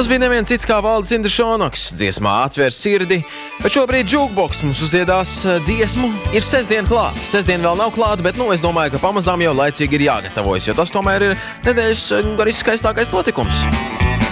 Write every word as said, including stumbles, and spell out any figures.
Tas bija neviens cits kā Valdis Indrišonoks, dziesmā Atver sirdi, bet šobrīd Džukboks mums uzdziedās dziesmu. Ir sestdien klāt, sestdien vēl nav klāt, bet nu, es domāju, ka pamazām jau laicīgi ir jāgatavojas, jo tas tomēr ir nedēļas arī skaistākais notikums.